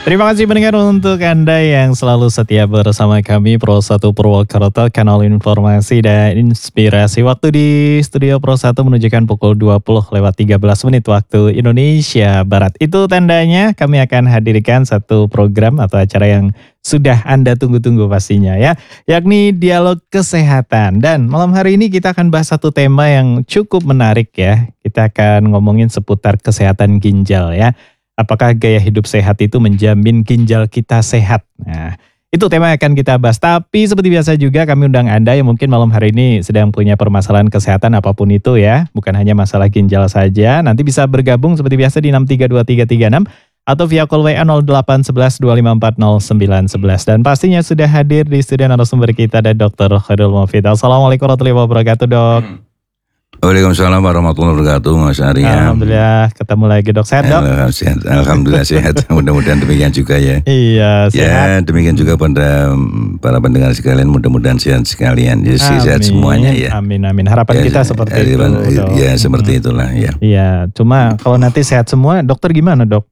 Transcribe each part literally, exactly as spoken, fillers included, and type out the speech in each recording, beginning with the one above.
Terima kasih pendengar untuk Anda yang selalu setia bersama kami Pro satu Purwokerto, kanal informasi dan inspirasi. Waktu di studio Pro satu menunjukkan pukul dua puluh lewat tiga belas menit waktu Indonesia Barat. Itu tandanya kami akan hadirkan satu program atau acara yang sudah Anda tunggu-tunggu pastinya ya, yakni Dialog Kesehatan. Dan malam hari ini kita akan bahas satu tema yang cukup menarik ya. Kita akan ngomongin seputar kesehatan ginjal ya. Apakah gaya hidup sehat itu menjamin ginjal kita sehat? Nah, itu tema yang akan kita bahas. Tapi seperti biasa juga kami undang Anda yang mungkin malam hari ini sedang punya permasalahan kesehatan apapun itu ya. Bukan hanya masalah ginjal saja. Nanti bisa bergabung seperti biasa di enam tiga dua tiga tiga enam atau via call W A nol delapan satu satu dua lima empat nol sembilan satu satu. Dan pastinya sudah hadir di studio narasumber kita ada Dokter Khairul Mufid. Assalamualaikum warahmatullahi wabarakatuh, Dok. Waalaikumsalam warahmatullahi wabarakatuh, Mas Arya. Alhamdulillah ketemu lagi, Dok. Sehat, Dok? Alhamdulillah sehat. Mudah-mudahan demikian juga ya. Iya, sehat. Ya, demikian juga pada para pendengar sekalian, mudah-mudahan sehat sekalian. Ya, sehat semuanya ya. Amin, amin. Harapan ya, kita seperti itu. Dok. Ya, seperti hmm. itulah ya. Iya, cuma kalau nanti sehat semua, dokter gimana, Dok?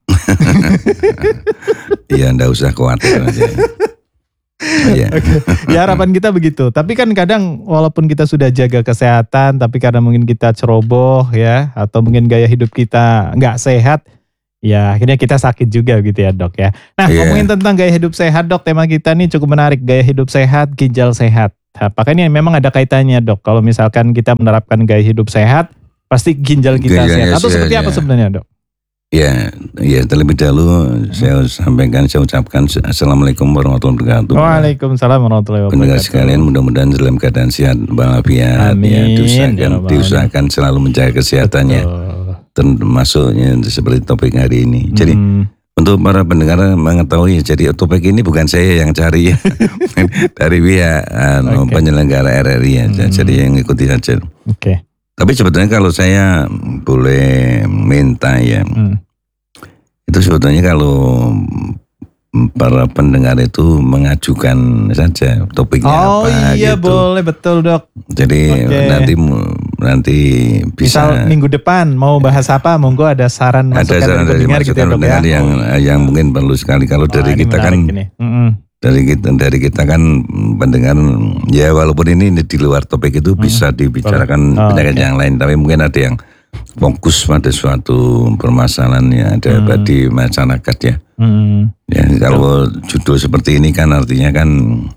Iya, enggak usah khawatir aja. Yeah. Okay. Ya harapan kita begitu. Tapi kan kadang walaupun kita sudah jaga kesehatan, tapi karena mungkin kita ceroboh ya, atau mungkin gaya hidup kita nggak sehat, ya akhirnya kita sakit juga gitu ya, Dok ya. Nah yeah. ngomongin tentang gaya hidup sehat, Dok, tema kita nih cukup menarik. Gaya hidup sehat, ginjal sehat. Apakah ini memang ada kaitannya, Dok? Kalau misalkan kita menerapkan gaya hidup sehat, pasti ginjal kita Ginjalnya sehat. Atau seperti ya. apa sebenarnya, Dok? Ya, ya terlebih dahulu hmm. saya sampaikan, saya ucapkan Assalamualaikum warahmatullahi wabarakatuh. Waalaikumsalam warahmatullahi wabarakatuh. Pendengar sekalian, mudah-mudahan dalam keadaan sehat walafiat. Ya, diusahakan, ya, diusahakan selalu menjaga kesehatannya. Termasuknya seperti topik hari ini. Hmm. Jadi untuk para pendengar mengetahui, jadi topik ini bukan saya yang cari ya, dari pihak anu, okay. penyelenggara R R I ya. Hmm. Jadi yang ikuti saja. Oke. Okay. Tapi sebetulnya kalau saya boleh minta ya, hmm. itu sebetulnya kalau para pendengar itu mengajukan saja topiknya oh, apa. Oh iya gitu. Boleh, betul, Dok. Jadi okay. nanti nanti bisa. Misal minggu depan mau bahas apa, monggo ada saran ada saran dari pendengar gitu ya, Dok ya. Yang oh. yang mungkin perlu sekali kalau oh, dari kita kan. Dari kita, dari kita kan pendengar ya walaupun ini di luar topik itu hmm. bisa dibicarakan oh, penyakit okay. yang lain, tapi mungkin ada yang fokus pada suatu permasalahan yang ada hmm. di masyarakat ya. Hmm. Ya kalau judul seperti ini kan artinya kan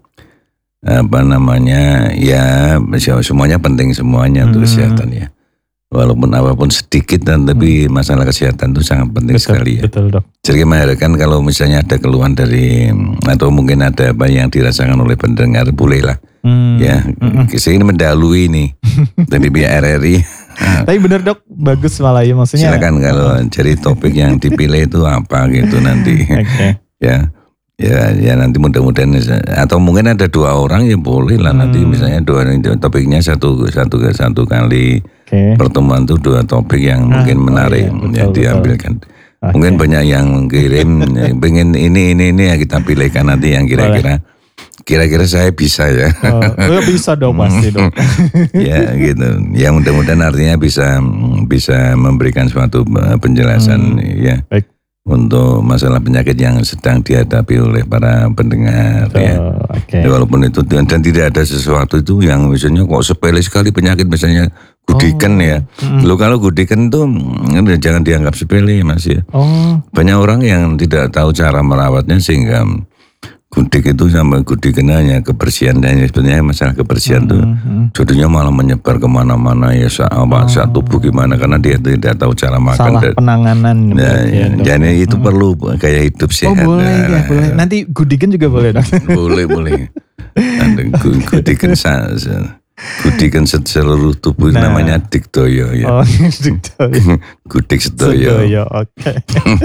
apa namanya ya semuanya penting semuanya hmm. untuk kesehatan ya. Walaupun apapun sedikit dan tapi masalah kesehatan itu sangat penting betul, sekali ya. Betul, Dok. Jadi kan kalau misalnya ada keluhan dari atau mungkin ada apa yang dirasakan oleh pendengar bolehlah hmm. ya. Hmm. Saya ini mendahului ini dari pihak R R I. Tapi benar, Dok, bagus malah ya maksudnya. Silakan kalau jadi topik yang dipilih itu apa gitu nanti. Okay. Ya. Ya, ya nanti mudah-mudahan atau mungkin ada dua orang ya boleh lah hmm. nanti misalnya dua topiknya satu satu satu kali okay. pertemuan itu dua topik yang ah, mungkin menarik oh iya, betul, yang diambilkan. Okay. Mungkin banyak yang kirim pengen ini ini ini ya kita pilihkan nanti yang kira-kira kira-kira saya bisa ya. Oh, bisa dong pasti dong. Ya gitu. Ya mudah-mudahan artinya bisa bisa memberikan suatu penjelasan hmm. ya. Baik. Untuk masalah penyakit yang sedang dihadapi oleh para pendengar oh, ya. Okay. Ya. Walaupun itu dan tidak ada sesuatu itu yang misalnya kok sepele sekali penyakit misalnya gudikan oh. ya. Mm. Loh kalau gudikan itu jangan dianggap sepele Mas ya. Oh. Banyak orang yang tidak tahu cara merawatnya sehingga gudik itu sama gudikan hanya kebersihan dan sebenarnya masalah kebersihan itu mm-hmm. jadinya malah menyebar kemana-mana ya saat oh. saat tubuh gimana karena dia tidak tahu cara makan. Salah dan, penanganan. Nah, ya, jadi itu mm-hmm. perlu gaya hidup sehat. Oh boleh nah, ya boleh. Nanti gudikan juga boleh dong. Boleh boleh. Nanti gudikan saya. Gudikan seluruh tubuh nah. namanya dikdoyo ya. Oh, dikdoyo. Gudik sedoyo. Oke. Okay.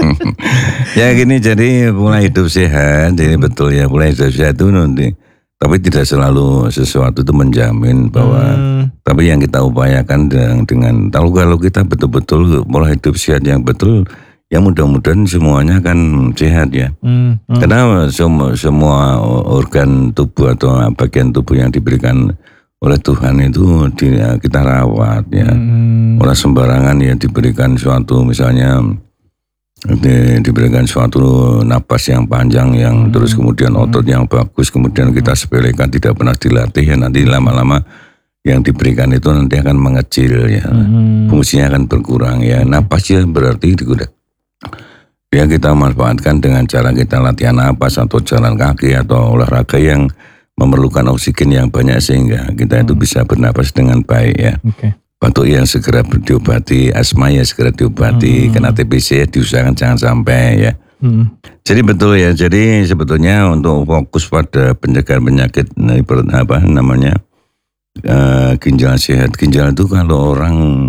Ya gini jadi mulai hidup sehat, jadi hmm. betul ya mulai hidup sehat itu nanti. Tapi tidak selalu sesuatu itu menjamin bahwa. Hmm. Tapi yang kita upayakan dengan, dengan tahu kalau kita betul-betul mulai hidup sehat yang betul, ya mudah-mudahan semuanya akan sehat ya. Hmm. Hmm. Karena semua, semua organ tubuh atau bagian tubuh yang diberikan oleh Tuhan itu dia, kita rawat ya. Hmm. Orang sembarangan ya diberikan suatu misalnya di, diberikan suatu napas yang panjang yang hmm. terus kemudian otot yang bagus, kemudian kita sepelekan tidak pernah dilatih ya, nanti lama-lama yang diberikan itu nanti akan mengecil ya, hmm. fungsinya akan berkurang ya. Napasnya berarti digunakan ya, kita manfaatkan dengan cara kita latihan napas atau jalan kaki atau olahraga yang memerlukan oksigen yang banyak sehingga kita itu bisa bernapas dengan baik ya. Okay. Batuk yang segera diobati, asma ya segera diobati, hmm. kena T B C diusahakan jangan sampai ya. Hmm. Jadi betul ya, jadi sebetulnya untuk fokus pada pencegahan penyakit apa namanya uh, ginjal sehat. Ginjal itu kalau orang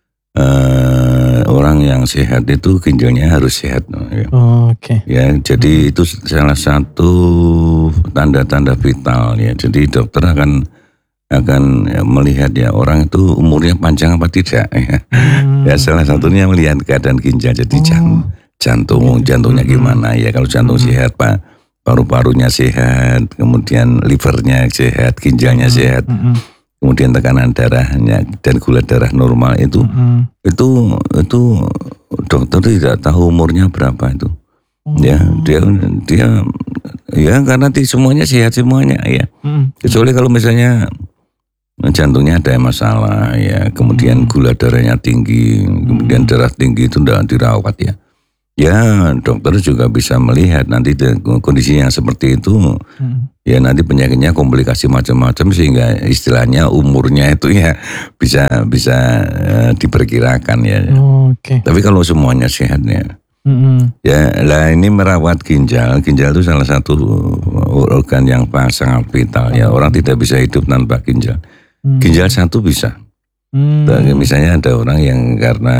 uh, orang yang sehat itu ginjalnya harus sehat. Ya. Oh, Oke. Okay. Ya, jadi hmm. itu salah satu tanda-tanda vital ya. Jadi dokter akan akan ya, melihat ya orang itu umurnya panjang apa tidak ya. Hmm. Ya salah satunya melihat keadaan ginjal, jadi oh. jantung jantungnya gimana ya, kalau jantung hmm. sehat Pak, paru-parunya sehat, kemudian livernya sehat, ginjalnya hmm. sehat, hmm. kemudian tekanan darahnya dan gula darah normal itu hmm. itu itu dokter tidak tahu umurnya berapa itu. Hmm. Ya dia dia ya karena di semuanya sehat semuanya ya. Hmm. Kecuali kalau misalnya jantungnya ada masalah ya, kemudian hmm. gula darahnya tinggi, kemudian hmm. darah tinggi itu tidak dirawat ya. Ya dokter juga bisa melihat nanti kondisi yang seperti itu, hmm. ya nanti penyakitnya komplikasi macam-macam sehingga istilahnya umurnya itu ya bisa bisa uh, diperkirakan ya. Oh, okay. Tapi kalau semuanya sehat ya, hmm. ya lah ini merawat ginjal, ginjal itu salah satu organ yang sangat vital ya. Orang tidak bisa hidup tanpa ginjal. Ginjal satu bisa. Hmm. Misalnya ada orang yang karena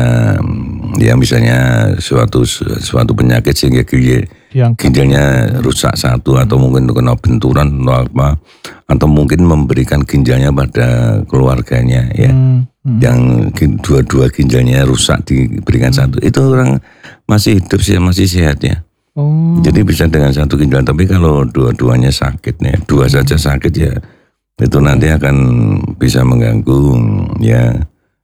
ya misalnya suatu suatu penyakit sehingga ginjal, ginjalnya rusak satu atau mungkin kena benturan atau apa, atau mungkin memberikan ginjalnya pada keluarganya ya. Hmm. Hmm. Yang dua-dua ginjalnya rusak diberikan hmm. satu. Itu orang masih hidup sih, masih sehat ya. Oh. Jadi bisa dengan satu ginjal, tapi kalau dua-duanya sakit nih, dua hmm. saja sakit ya itu nanti akan bisa mengganggu ya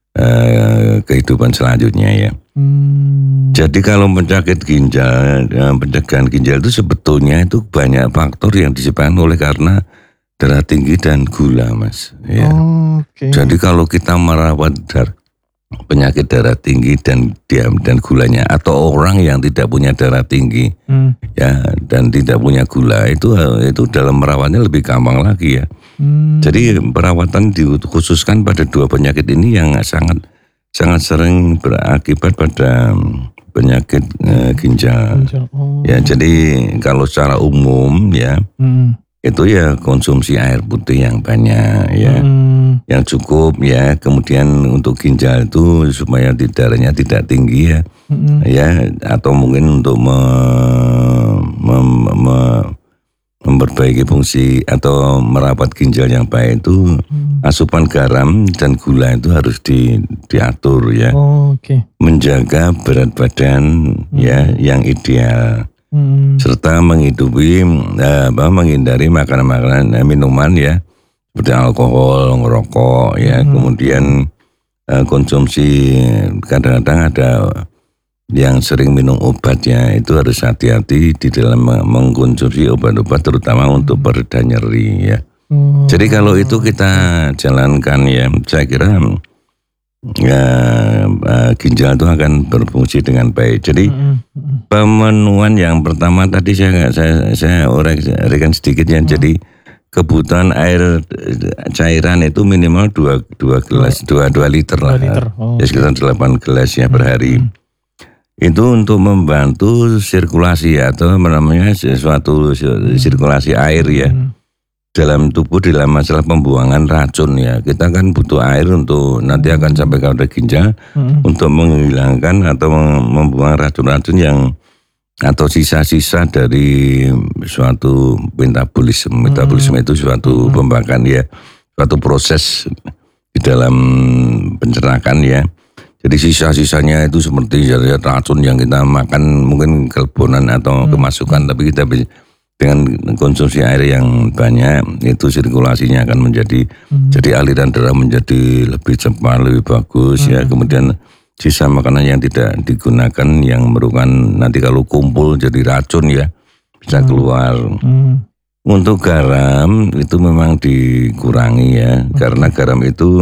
eh, kehidupan selanjutnya ya. Hmm. Jadi kalau penyakit ginjal, pencegahan ginjal itu sebetulnya itu banyak faktor yang disebabkan oleh karena darah tinggi dan gula, Mas. Ya. Oh, okay. Jadi kalau kita merawat dar- penyakit darah tinggi dan diam dan gulanya, atau orang yang tidak punya darah tinggi hmm. ya dan tidak punya gula, itu itu dalam merawatnya lebih gampang lagi ya. Hmm. Jadi perawatan dikhususkan pada dua penyakit ini yang sangat sangat sering berakibat pada penyakit uh, ginjal. ginjal. Oh. Ya, jadi kalau secara umum ya hmm. itu ya konsumsi air putih yang banyak ya, hmm. yang cukup ya. Kemudian untuk ginjal itu supaya di darahnya tidak tinggi ya, hmm. ya atau mungkin untuk me, me, me, memperbaiki fungsi atau merawat ginjal yang baik itu hmm. asupan garam dan gula itu harus di, diatur ya. Oh, okay. Menjaga berat badan hmm. ya yang ideal. Hmm. Serta menghidupi eh, apa, menghindari makanan-makanan eh, minuman ya seperti alkohol, ngerokok ya, hmm. kemudian eh, konsumsi kadang-kadang ada yang sering minum obat ya, itu harus hati-hati di dalam mengkonsumsi obat-obat terutama untuk pereda nyeri ya. Hmm. Jadi kalau itu kita jalankan ya, saya kira ya, uh, ginjal itu akan berfungsi dengan baik. Jadi mm-hmm. pemenuhan yang pertama tadi saya saya saya uraikan sedikit ya. Mm-hmm. Jadi kebutuhan air cairan itu minimal dua dua gelas dua dua liter lah. Liter. Oh, ya sekitar delapan gelas ya per hari. Mm-hmm. Itu untuk membantu sirkulasi atau namanya sesuatu sirkulasi air ya. Mm-hmm. Dalam tubuh dalam masalah pembuangan racun ya, kita kan butuh air untuk nanti akan sampai ke ginjal hmm. untuk menghilangkan atau membuang racun-racun yang atau sisa-sisa dari suatu metabolisme. Hmm. Metabolisme itu suatu hmm. pembakaran ya, suatu proses di dalam pencernaan ya. Jadi sisa-sisanya itu seperti racun yang kita makan mungkin kelebonan atau hmm. kemasukan, tapi kita dengan konsumsi air yang banyak itu sirkulasinya akan menjadi hmm. jadi aliran darah menjadi lebih cepat, lebih bagus hmm. ya. Kemudian sisa makanan yang tidak digunakan yang merupakan nanti kalau kumpul jadi racun ya bisa keluar. Hmm. Untuk garam itu memang dikurangi ya, okay. Karena garam itu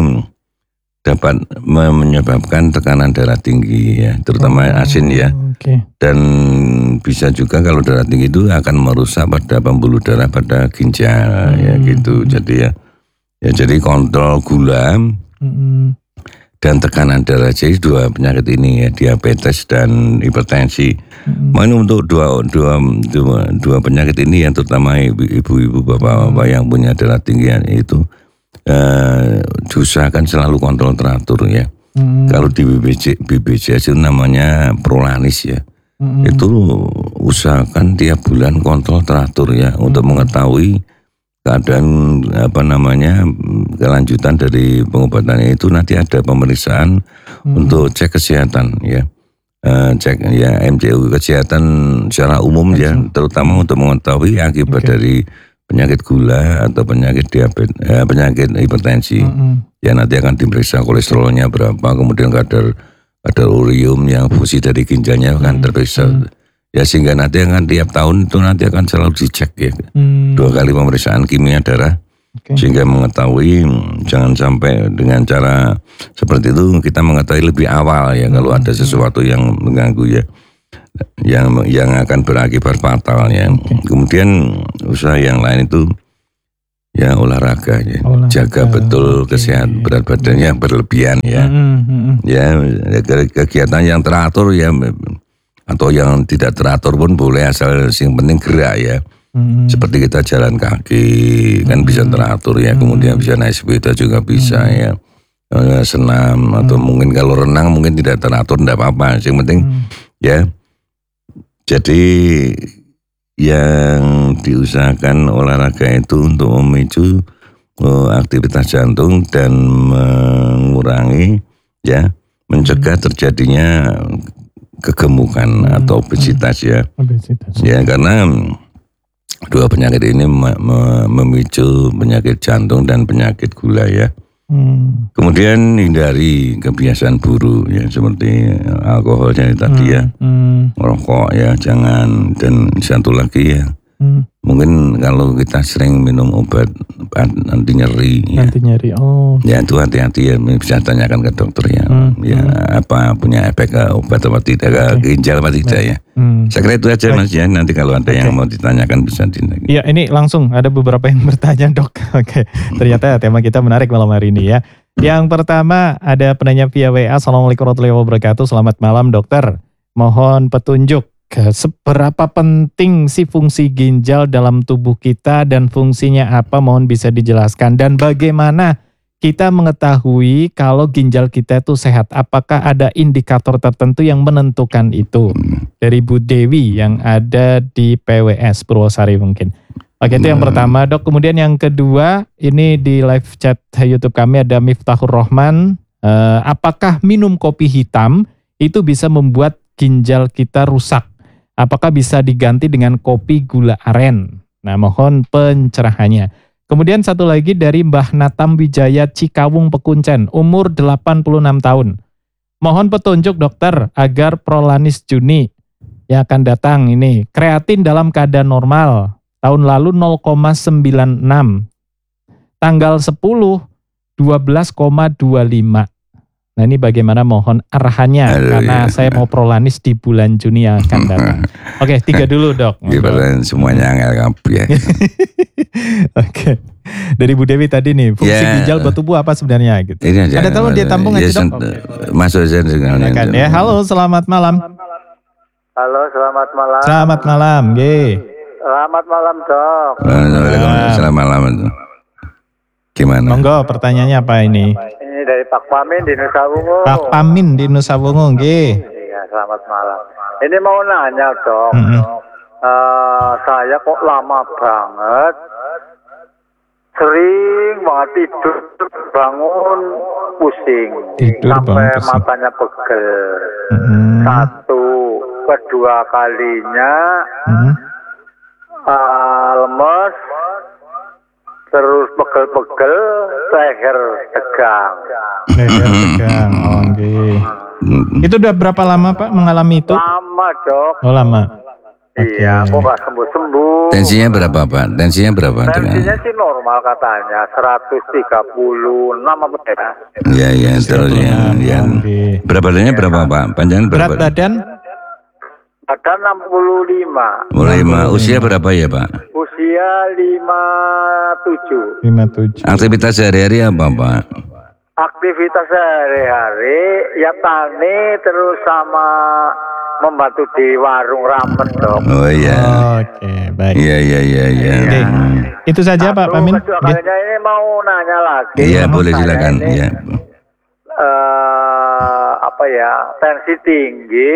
dapat menyebabkan tekanan darah tinggi ya, terutama oh, asin ya. Okay. Dan bisa juga kalau darah tinggi itu akan merusak pada pembuluh darah pada ginjal hmm. ya gitu. Jadi ya, ya jadi kontrol gula. Hmm. Dan tekanan darah, jadi dua penyakit ini ya, diabetes dan hipertensi. Mm-hmm. Makanya untuk dua, dua, dua, dua penyakit ini yang terutama ibu-ibu, bapak-bapak mm-hmm. yang punya darah tinggi itu uh, diusahakan selalu kontrol teratur ya. Mm-hmm. Kalau di B P J, B P J S itu namanya Prolanis ya. Mm-hmm. Itu usahakan tiap bulan kontrol teratur ya, mm-hmm. untuk mengetahui keadaan apa namanya kelanjutan dari pengobatannya itu. Nanti ada pemeriksaan hmm. untuk cek kesehatan ya, uh, cek ya M C U kesehatan secara umum ya, terutama untuk mengetahui akibat okay. dari penyakit gula atau penyakit diabetes, eh, penyakit hipertensi. Hmm. Ya nanti akan diperiksa kolesterolnya berapa, kemudian kadar kadar urium yang fungsi dari ginjalnya akan hmm. terperiksa. Hmm. Ya sehingga nanti akan tiap tahun itu nanti akan selalu dicek ya. Hmm. Dua kali pemeriksaan kimia darah. Okay. Sehingga mengetahui, jangan sampai dengan cara seperti itu kita mengetahui lebih awal ya, hmm. kalau ada sesuatu yang mengganggu ya. Yang yang akan berakibat fatal ya. Okay. Kemudian usaha yang lain itu ya olahraga ya. Olahraga. Jaga betul okay. kesehatan berat badannya berlebihan ya. Hmm. Hmm. Ya kegiatan yang teratur ya, atau yang tidak teratur pun boleh, asal yang penting gerak ya. Hmm. Seperti kita jalan kaki kan hmm. bisa teratur ya, kemudian hmm. bisa naik sepeda juga bisa hmm. ya, senam atau hmm. mungkin kalau renang mungkin tidak teratur tidak apa-apa, yang penting hmm. ya. Jadi yang diusahakan olahraga itu untuk memicu uh, aktivitas jantung dan mengurangi ya, mencegah terjadinya kegemukan hmm. atau obesitas ya. Obesitas. Ya karena dua penyakit ini memicu penyakit jantung dan penyakit gula ya. Hmm. Kemudian hindari kebiasaan buruk ya, seperti alkohol yang tadi hmm. ya, hmm. merokok ya jangan, dan satu lagi ya. Hmm. Mungkin kalau kita sering minum obat anti nyeri ya. Anti nyeri. Oh. Ya itu hati-hati ya, bisa tanyakan ke dokter ya. Hmm. Ya hmm. apa punya efek ke obat apa tidak, ke okay. ginjal apa tidak ya. Hmm. Saya kira itu aja Mas ya. Nanti kalau ada okay. yang mau ditanyakan bisa ditanyakan. Iya, ini langsung ada beberapa yang bertanya, Dok. Oke. Okay. Ternyata tema kita menarik malam hari ini ya. Yang pertama ada penanya via W A. Assalamualaikum warahmatullahi wabarakatuh. Selamat malam, Dokter. Mohon petunjuk. Seberapa penting sih fungsi ginjal dalam tubuh kita dan fungsinya apa, mohon bisa dijelaskan. Dan bagaimana kita mengetahui kalau ginjal kita itu sehat? Apakah ada indikator tertentu yang menentukan itu? Dari Bu Dewi yang ada di P W S Purwosari mungkin. Oke, itu yang pertama, Dok. Kemudian yang kedua, ini di live chat YouTube kami ada Miftahur Rahman. Eh, apakah minum kopi hitam itu bisa membuat ginjal kita rusak? Apakah bisa diganti dengan kopi gula aren? Nah, mohon pencerahannya. Kemudian satu lagi dari Mbah Natam Wijaya Cikawung Pekuncen, umur delapan puluh enam tahun. Mohon petunjuk dokter agar Prolanis Juni yang akan datang ini, kreatin dalam keadaan normal. Tahun lalu nol koma sembilan enam. Tanggal sepuluh dua belas koma dua lima. Nah ini bagaimana, mohon arahannya. Aduh, karena ya. Saya mau Prolanis di bulan Juni yang akan datang. Oke, tiga dulu, Dok. Gimana semuanya angel ya. Oke. Dari Bu Dewi tadi nih, fungsi ya. Ginjal buat tubuh apa sebenarnya gitu. Ini ada tahu dia tampung ya, aja, Dok? Okay. Masuk aja dengan ya. Halo, selamat malam. Halo, selamat malam. Selamat malam, G. Selamat malam, Dok. Waalaikumsalam. Selamat malam. Gimana? Monggo, pertanyaannya apa ini? Ini dari Pak Pamin di Nusa Wungu. Pak Pamin di Nusa Wungu, G. Iya, selamat malam. Ini mau nanya, Dok. Mm-hmm. Uh, saya kok lama banget, sering banget tidur, bangun pusing, tidur, sampai bangun, matanya pegel. Mm-hmm. Satu, kedua kalinya mm-hmm. uh, lemes, terus pegel-pegel, leher tegang. Leher tegang, oke. Okay. Hmm. Itu udah berapa lama Pak mengalami itu? Lama dok. Oh lama. Iya, Oke. kok nggak sembuh-sembuh. Tensinya berapa Pak? Tensinya berapa? Tensinya sih normal katanya, seratus tiga puluh enam apa ya? Iya, iya, terus ya. ya. Oke. Berat badannya berapa Pak? Panjang Berat berapa? badan? Badan enam puluh lima. Mulai lima. Usia berapa ya Pak? Usia lima puluh tujuh. lima puluh tujuh. Aktivitas sehari-hari apa Pak? Aktivitas sehari-hari ya tani terus sama membantu di warung ramen dok. Oh iya. Oke, baik. Iya, iya, iya, iya. Oke. Itu saja Pak Pamin. Kayaknya ini mau nanya lagi. Iya, boleh Saya silakan. ini, Iya. eh, apa ya, tensi tinggi,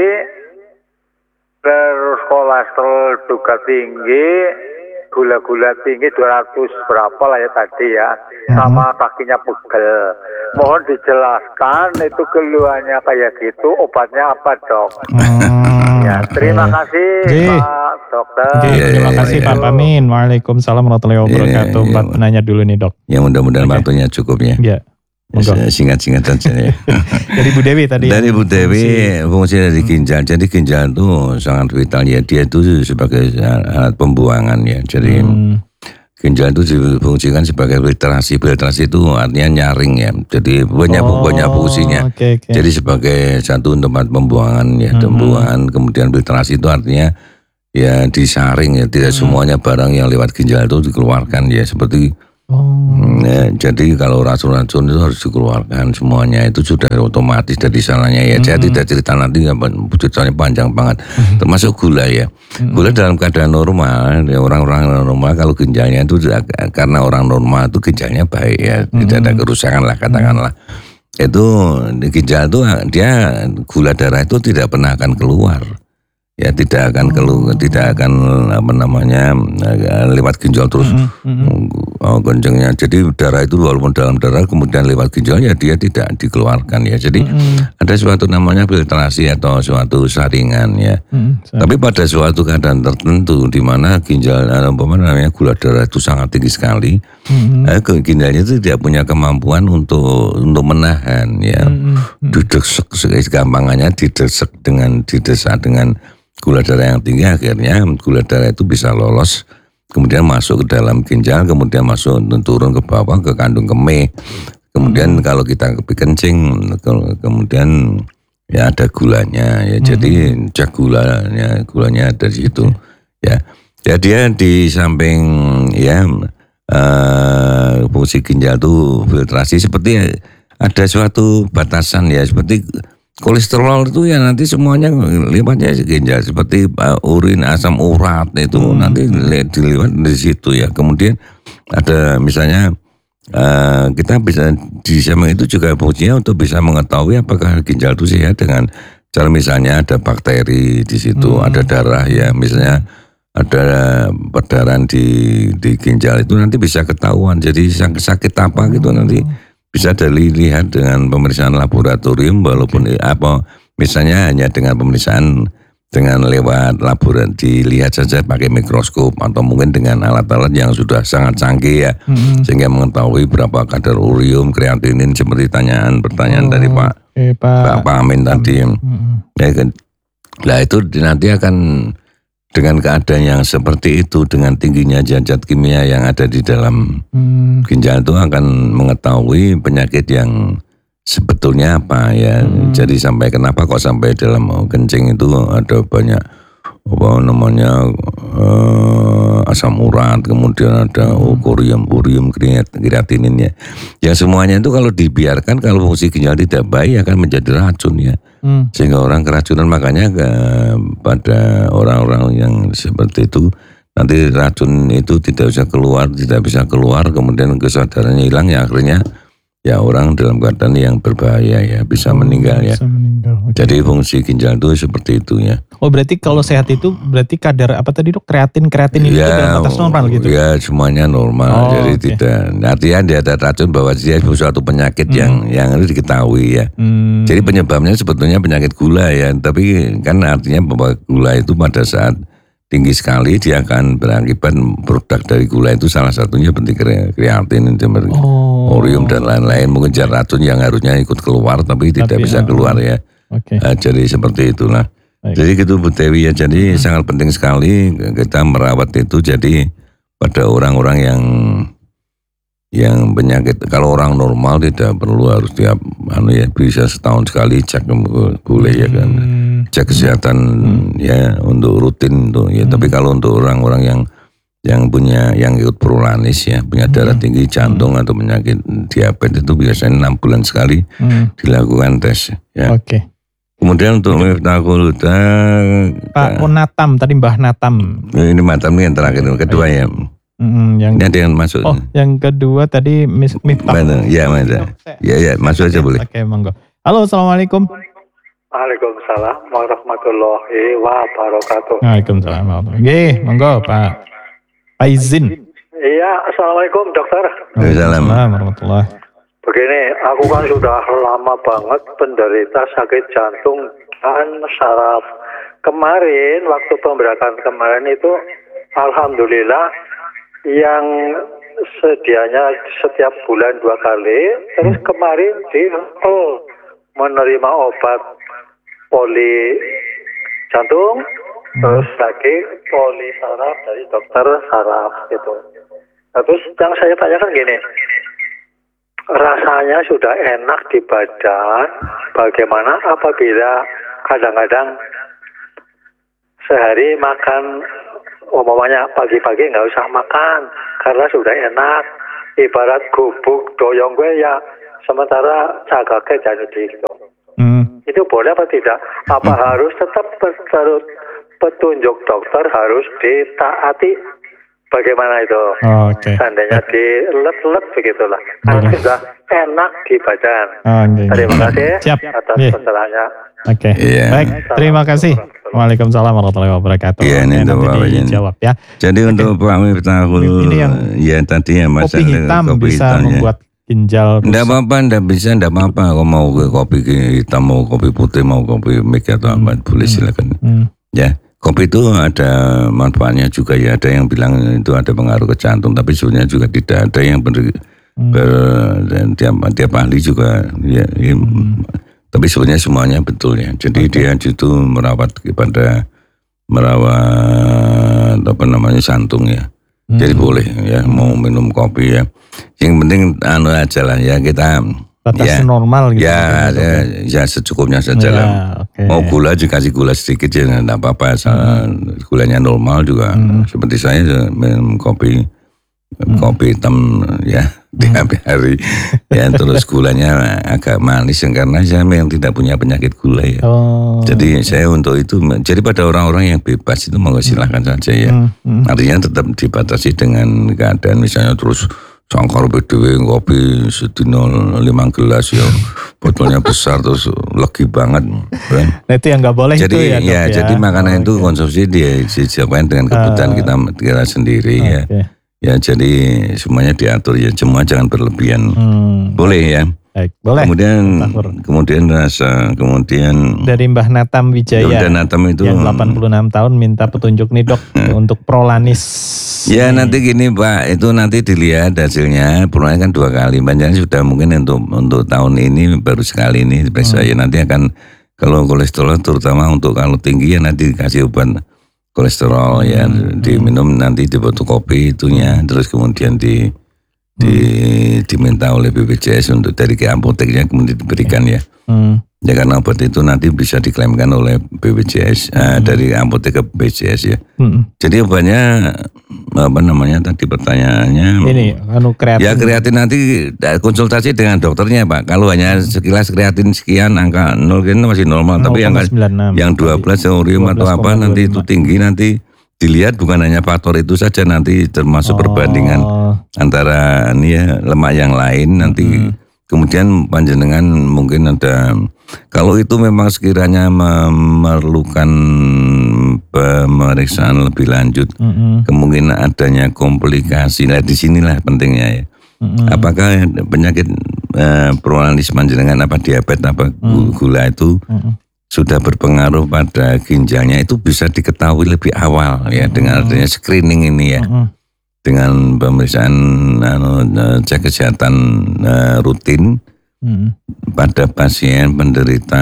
terus kolesterol juga tinggi, gula-gula tinggi dua ratus berapa lah ya tadi ya, sama kakinya pegel. Mohon dijelaskan itu keluhannya kayak gitu, obatnya apa dok? Hmm, Ya, terima oke. kasih Oke. Pak Dokter. Oke, Iya, terima iya, kasih iya. Pak Pamin. Waalaikumsalam warahmatullahi wabarakatuh. Iya, iya. Empat penanya dulu nih dok. Ya mudah-mudahan Oke. waktunya cukup ya. Iya. Monggo. Singkat-singkat saja ya. Dari Bu Dewi tadi. Dari yang Bu Dewi, fungsi. fungsi dari ginjal. Jadi ginjal itu sangat vital ya. Dia itu sebagai alat pembuangan ya. Jadi Hmm. ginjal itu difungsikan sebagai filtrasi. Filtrasi itu artinya nyaring ya. Jadi banyak Oh, banyak fungsinya. Oke, oke. Jadi sebagai satu tempat pembuangan ya, Hmm. pembuangan. Kemudian filtrasi itu artinya ya disaring ya. Tidak semuanya barang yang lewat ginjal itu dikeluarkan ya. Seperti Oh. ya, jadi kalau racun-racun itu harus dikeluarkan semuanya, itu sudah otomatis dari sananya ya. Saya tidak cerita nanti, ceritanya panjang banget. Termasuk gula ya. Gula dalam keadaan normal, ya, orang-orang normal kalau ginjalnya itu karena orang normal itu ginjalnya baik ya, tidak ada kerusakan lah katakanlah. Itu di ginjal itu dia gula darah itu tidak pernah akan keluar. Ya tidak akan keluar, tidak akan apa namanya lewat ginjal terus oh, kencengnya. Jadi darah itu walaupun dalam darah kemudian lewat ginjal ya dia tidak dikeluarkan ya. Jadi ada suatu namanya filtrasi atau suatu saringan ya. Hmm, Tapi pada suatu keadaan tertentu di mana ginjal apa namanya gula darah itu sangat tinggi sekali, eh, ginjalnya itu tidak punya kemampuan untuk untuk menahan ya. Didesek, gampangannya didesek dengan didesak dengan gula darah yang tinggi, akhirnya gula darah itu bisa lolos kemudian masuk ke dalam ginjal, kemudian masuk turun ke bawah ke kandung kemih. Kemudian hmm. kalau kita kencing kemudian ya ada gulanya ya. Hmm. Jadi cek gulanya, gulanya ada di situ ya. Ya dia di samping ya uh, fungsi ginjal itu filtrasi, seperti ada suatu batasan ya, seperti kolesterol itu ya nanti semuanya lewatnya ginjal, seperti uh, urin, asam urat itu hmm. nanti dilihat di situ ya. Kemudian ada misalnya uh, kita bisa di samping itu juga fungsinya untuk bisa mengetahui apakah ginjal itu sehat dengan cara misalnya ada bakteri di situ, hmm. ada darah ya, misalnya ada perdarahan di di ginjal itu nanti bisa ketahuan. Jadi sakit apa gitu nanti bisa dilihat dengan pemeriksaan laboratorium, walaupun apa misalnya hanya dengan pemeriksaan dengan lewat laboratorium dilihat saja pakai mikroskop atau mungkin dengan alat-alat yang sudah sangat canggih ya, mm-hmm. sehingga mengetahui berapa kadar urium, kreatinin seperti tanyaan pertanyaan oh, dari Pak okay, Pak, Pak Amin tadi. Mm-hmm. Ya, nah itu nanti akan dengan keadaan yang seperti itu, dengan tingginya zat kimia yang ada di dalam hmm. ginjal itu akan mengetahui penyakit yang sebetulnya apa ya. Hmm. Jadi sampai kenapa kok sampai dalam kencing itu ada banyak apa namanya uh, asam urat, kemudian ada hmm. urium, urium kreatinin ya. Yang semuanya itu kalau dibiarkan, kalau fungsi ginjal tidak baik akan menjadi racun ya. Hmm. Sehingga orang keracunan, makanya ke, pada orang-orang yang seperti itu nanti racun itu tidak bisa keluar, tidak bisa keluar, kemudian kesadarannya hilang ya, akhirnya ya orang dalam keadaan yang berbahaya ya, bisa oh, meninggal ya. Bisa meninggal. Okay. Jadi fungsi ginjal itu seperti itu ya. Oh berarti kalau sehat itu berarti kadar apa tadi dok, kreatin kreatin itu ya, dalam batas normal gitu? Ya semuanya normal, oh, jadi okay. tidak. Artinya dia ada racun bahwa dia suatu penyakit hmm. yang yang harus diketahui ya. Hmm. Jadi penyebabnya sebetulnya penyakit gula ya, tapi kan artinya bahwa gula itu pada saat tinggi sekali dia akan berakibat produk dari gula itu salah satunya penting kreatin, oh. urium dan lain-lain, mengejar racun yang harusnya ikut keluar tapi tidak tapi, bisa keluar ya. Oke. Okay. Uh, jadi seperti itulah. Baik. Jadi gitu Bu Dewi ya. Jadi hmm. sangat penting sekali kita merawat itu. Jadi pada orang-orang yang yang penyakit, kalau orang normal tidak perlu harus tiap anu ya, bisa setahun sekali cek boleh ya kan, cek kesehatan hmm. ya untuk rutin tuh ya. Hmm. Tapi kalau untuk orang-orang yang yang punya yang ikut prolanis ya, punya darah tinggi, jantung hmm. atau penyakit diabetes itu biasanya enam bulan sekali hmm. dilakukan tes ya. Oke. Okay. Kemudian untuk Miftahul Huda Pak Natam tadi Mbah Natam. Ini Natam ini yang terakhir kedua ya. Mm, yang ini ada yang masuk. Oh, yang kedua tadi Miftah. Mana? Ya, mana? Ya, ya, masuk aja boleh. Oke, monggo. Halo, assalamualaikum. Waalaikumsalam warahmatullahi wabarakatuh. Waalaikumsalam. Oke, monggo Pak. Pak izin. Iya, assalamualaikum dokter. Waalaikumsalam warahmatullahi. Begini, aku kan sudah lama banget penderita sakit jantung dan saraf. Kemarin waktu pemberatan kemarin itu, alhamdulillah. Yang sedianya setiap bulan dua kali, terus kemarin di oh, menerima obat poli jantung, terus lagi poli saraf dari dokter saraf gitu. Terus yang saya tanyakan gini, rasanya sudah enak di badan, bagaimana apabila kadang-kadang sehari makan umpamanya pagi-pagi nggak usah makan karena sudah enak, ibarat gubuk doyong gue ya sementara cagaknya jadi gitu. Hmm. Itu boleh apa tidak? Apa hmm. harus tetap terus petunjuk dokter harus ditaati? Bagaimana itu? Oh, okay. Seandainya dilet-let begitulah, kan sudah enak di badan. Oh, okay. Terima kasih Siap. atas yeah. penjelasannya. Oke, okay. yeah. Baik, terima kasih. Waalaikumsalam warahmatullahi wabarakatuh. Iya, ini nanti dijawab ya. Jadi okay. untuk Pak Miftahul, ini yang ya tadi ya Mas, kopi hitam kopi bisa hitam, membuat ya. Ginjal. Tidak apa-apa, tidak bisa, tidak apa-apa. Kalau mau kopi hitam, mau kopi putih, mau kopi make atau hmm. apa, boleh silakan. Hmm. Ya, kopi itu ada manfaatnya juga ya. Ada yang bilang itu ada pengaruh ke jantung, tapi sebenarnya juga tidak. Ada yang ber, hmm. ber dan tiap tiap ahli juga ya. ya hmm. Tapi sebenarnya semuanya betul ya. Jadi okay. dia itu merawat kepada merawat apa namanya jantung ya. Hmm. Jadi boleh ya mau minum kopi ya. Yang penting anu aja lah ya kita batas ya, normal gitu. Ya, ya, ya secukupnya saja lah. Ya, okay. Mau gula dikasih gula sedikit ya enggak apa-apa. Hmm. Gulanya normal juga. Hmm. Seperti saya minum kopi hmm. kopi hitam ya tiap hari ya, terus gulanya agak manis karena saya memang tidak punya penyakit gula ya. Oh. Jadi saya untuk itu, jadi pada orang-orang yang bebas itu mau silahkan saja ya. Hmm. Hmm. Artinya tetap dibatasi dengan keadaan misalnya terus sangkar B D W kopi sedino lima gelas ya, botolnya besar terus legi banget. Kan? Nah itu yang nggak boleh jadi, itu ya. Ya, ya jadi makanan oh, itu okay. konsumsi dia disiapkan dengan kebutuhan uh, kita kita sendiri okay. ya. Ya jadi semuanya diatur ya, semua jangan berlebihan. Hmm. Boleh ya. Baik, boleh. Kemudian Tahur. kemudian rasa kemudian dari Mbah Natam Wijaya. Ya, Natam itu yang delapan puluh enam tahun minta petunjuk nih dok untuk prolanis. Ya ini. Nanti gini Pak, itu nanti dilihat hasilnya. Prolanis kan dua kali, banyak sudah mungkin untuk untuk tahun ini baru sekali ini. Besok hmm. ya nanti akan kalau kolesterol terutama untuk kalau tinggi ya nanti dikasih obat kolesterol ya hmm. diminum nanti di fotokopi itunya terus kemudian di di hmm. diminta oleh B P J S untuk dari ke apoteknya kemudian diberikan ya. Hmm. Ya karena obat itu nanti bisa diklaimkan oleh B P J S hmm. uh, dari apotek ke B P J S ya. Hmm. Jadi obatnya apa namanya tadi pertanyaannya? Ini anu kreatin. Ya kreatin nanti konsultasi dengan dokternya Pak. Kalau hanya sekilas kreatin sekian angka nol kan masih normal, tapi yang yang dua belas eurium atau apa nanti itu tinggi nanti dilihat bukan hanya faktor itu saja nanti termasuk oh. perbandingan antara ini ya lemak yang lain nanti hmm. kemudian panjenengan mungkin ada kalau itu memang sekiranya memerlukan pemeriksaan lebih lanjut hmm. kemungkinan adanya komplikasi. Nah di sinilah pentingnya ya. Hmm. Apakah penyakit eh, prolanis panjenengan apa diabetes apa hmm. gula itu hmm. sudah berpengaruh pada ginjalnya itu bisa diketahui lebih awal ya hmm. dengan adanya screening ini ya. Hmm. Dengan pemeriksaan anu, cek kesehatan uh, rutin Hmm. pada pasien penderita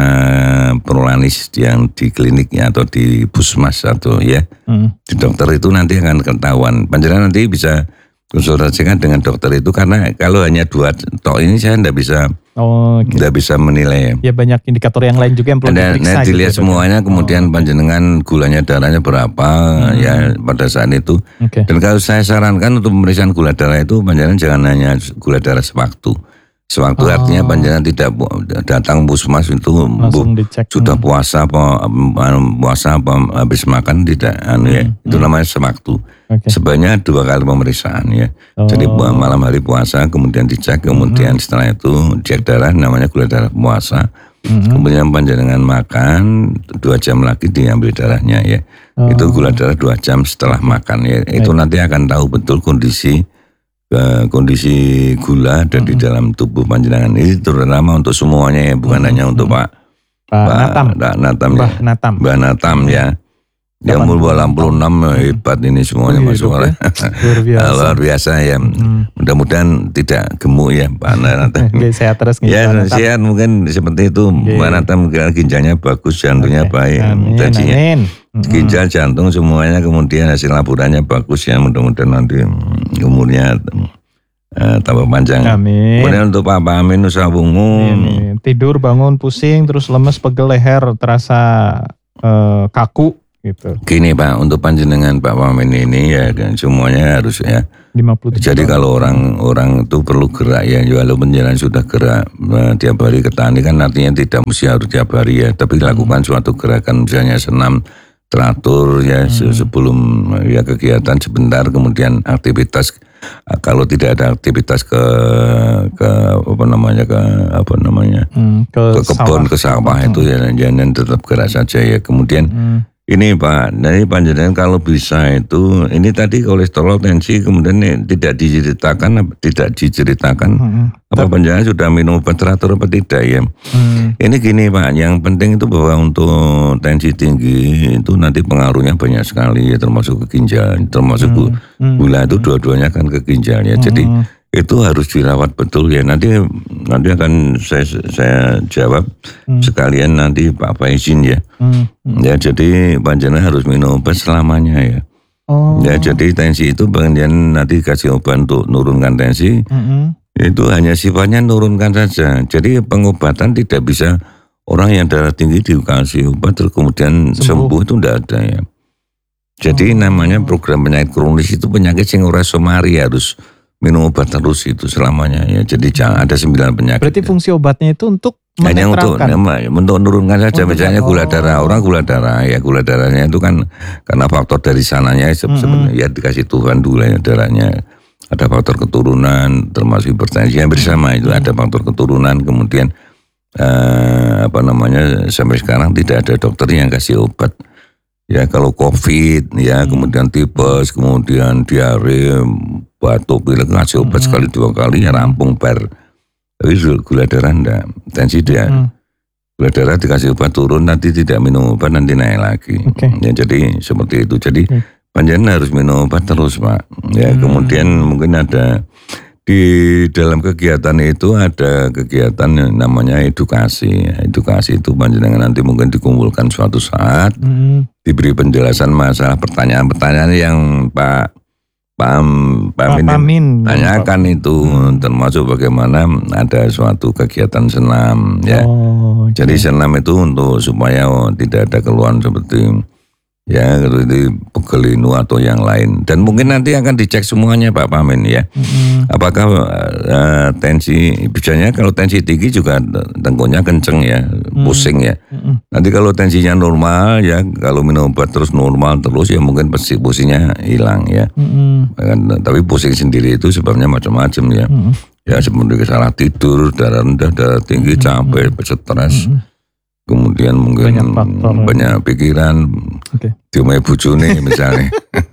prolanis yang di kliniknya atau di puskesmas atau ya hmm. di dokter itu nanti akan ketahuan. Panjenengan nanti bisa konsultasikan dengan dokter itu karena kalau hanya dua tok ini saya tidak bisa oh, okay. tidak bisa menilai. Ya banyak indikator yang lain juga yang perlu ada, diperiksa. Nah, dilihat gitu, semuanya ya? Kemudian oh, panjenengan gulanya darahnya berapa hmm. ya pada saat itu. Okay. Dan kalau saya sarankan untuk pemeriksaan gula darah itu panjenengan jangan hanya gula darah sewaktu. Sewaktu oh. artinya panjenengan tidak datang puskesmas itu bu, sudah puasa apa puasa apa habis makan tidak anu ya hmm. itu namanya sewaktu. Okay. Sebanyak dua kali pemeriksaan ya. Oh. Jadi malam hari puasa kemudian dicek kemudian hmm. setelah itu cek darah namanya gula darah puasa. Hmm. Kemudian panjenengan makan dua jam lagi diambil darahnya ya. Oh. Itu gula darah dua jam setelah makan ya. Itu nanti akan tahu betul kondisi ke kondisi gula ada di dalam tubuh panjenengan. Ini terutama untuk semuanya ya, bukan mm-hmm. hanya untuk Pak Pak Natam, Pak Natam ya, Mbah Natam, Mbah Natam ya. Yang umur delapan puluh enam hebat ini semuanya oh, masuk oleh luar biasa. luar biasa ya. Hmm. Mudah-mudahan tidak gemuk ya Pak Natam. Sehat terus. Ya sehat mungkin seperti itu. Okay. Pak Natam ginjalnya bagus, jantungnya okay. baik, tensinya. Ginjal, jantung semuanya kemudian hasil laborannya bagus ya. Mudah-mudahan nanti umurnya uh, tambah panjang. Amin. Kemudian untuk Pak Amin Usawungu tidur bangun pusing terus lemes pegel leher terasa uh, kaku. Gitu. Gini Pak, untuk panjenengan Pak Wamen ini ya kan semuanya harus ya. lima puluh Jadi kalau orang-orang itu perlu gerak ya, walaupun jalan sudah gerak nah, tiap hari ke tani kan artinya tidak mesti harus tiap hari ya, tapi lakukan hmm. suatu gerakan misalnya senam teratur ya hmm. sebelum ya kegiatan sebentar kemudian aktivitas kalau tidak ada aktivitas ke ke apa namanya ke apa namanya hmm, ke, ke kebun ke sawah hmm. itu ya jangan tetap gerak saja ya kemudian hmm. Ini Pak, dari panjenengan kalau bisa itu, ini tadi kolesterol, tensi, kemudian ini tidak diceritakan, tidak diceritakan, hmm. apa panjenengan sudah minum obat teratur apa tidak ya? Hmm. Ini gini Pak, yang penting itu bahwa untuk tensi tinggi itu nanti pengaruhnya banyak sekali ya, termasuk ke ginjal, termasuk hmm. gula itu dua-duanya kan ke ginjal ya, hmm. jadi itu harus dirawat betul ya. Nanti nanti akan saya saya jawab hmm. sekalian nanti Pak Faizin ya. Hmm. Hmm. Ya jadi panjenengan harus minum obat selamanya ya. Oh. Ya jadi tensi itu bagian nanti kasih obat untuk nurunkan tensi. Hmm. Itu hanya sifatnya nurunkan saja. Jadi pengobatan tidak bisa orang yang darah tinggi dikasih obat terus kemudian sembuh, sembuh itu tidak ada ya. Jadi oh. namanya program penyakit kronis itu penyakit yang ora somari harus minum obat terus itu selamanya ya. Jadi jangan ada sembilan penyakit. Berarti fungsi obatnya itu untuk hanya untuk untuk menurunkan saja. Misalnya gula darah, orang gula darah ya gula darahnya itu kan karena faktor dari sananya sebenarnya ya dikasih Tuhan gulanya darahnya. Ada faktor keturunan termasuk hipertensi yang bersama itu ada faktor keturunan kemudian eh, apa namanya sampai sekarang tidak ada dokter yang kasih obat. Ya kalau COVID ya kemudian tipes kemudian diare batuk pilek ngasih obat hmm. sekali dua kali ya rampung bar. Tapi gula darah enggak, tensi dia hmm. gula darah dikasih obat turun nanti tidak minum obat nanti naik lagi. Okay. Ya jadi seperti itu. Jadi okay. panjenengan harus minum obat terus Pak. Ya hmm. kemudian mungkin ada di dalam kegiatan itu ada kegiatan yang namanya edukasi. Edukasi itu panjenengan nanti mungkin dikumpulkan suatu saat hmm. diberi penjelasan masalah pertanyaan-pertanyaan yang Pak Pak Amin tanyakan itu hmm. termasuk bagaimana ada suatu kegiatan senam ya. Oh, okay. Jadi senam itu untuk supaya oh, tidak ada keluhan seperti ya seperti pegelinu atau yang lain dan mungkin nanti akan dicek semuanya Pak Amin ya. Hmm. Apakah uh, tensi biasanya kalau tensi tinggi juga tengkuknya kenceng ya, hmm. pusing ya. Hmm. Nanti kalau tensinya normal ya, kalau minum obat terus normal terus ya mungkin pasti pusingnya hilang ya. Hmm. Tapi pusing sendiri itu sebabnya macam-macam ya. Hmm. Ya seperti salah tidur, darah rendah, darah tinggi, hmm. capek, stres. Hmm. Kemudian mungkin banyak, faktor, banyak pikiran, okay. Diomai bujune misalnya.